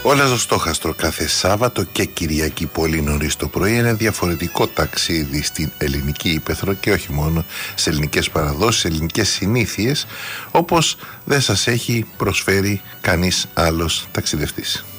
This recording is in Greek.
Όλα στο στόχαστρο κάθε Σάββατο και Κυριακή πολύ νωρίς το πρωί. Ένα διαφορετικό ταξίδι στην ελληνική ύπαιθρο και όχι μόνο σε ελληνικές παραδόσεις, σε ελληνικές συνήθειες, όπως δεν σας έχει προσφέρει κανείς άλλος ταξιδευτής.